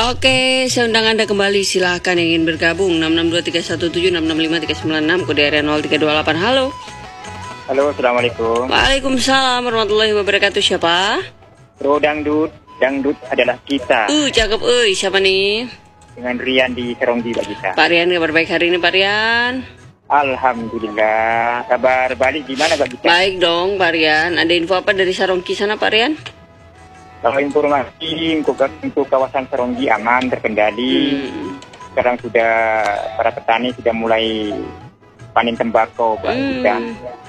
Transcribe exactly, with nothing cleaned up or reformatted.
Oke, saya undang Anda kembali. Silahkan yang ingin bergabung. enam enam dua tiga satu tujuh enam enam lima tiga sembilan enam, kode area nol tiga dua delapan. Halo. Halo, Assalamualaikum. Waalaikumsalam warahmatullahi wabarakatuh. Siapa? Bro Dangdut, Dangdut adalah kita. Uh, cakep. Uh, siapa nih? Dengan Rian di Seronggi Pak kita. Pak Rian, kabar baik hari ini Pak Rian? Alhamdulillah. Kabar balik gimana Pak kita? Baik dong Pak Rian. Ada info apa dari Seronggi sana Pak Rian? Kalau informasi untuk, untuk kawasan Seronggi aman, terkendali. Hmm. Sekarang sudah para petani sudah mulai panen tembakau Pak. Hmm.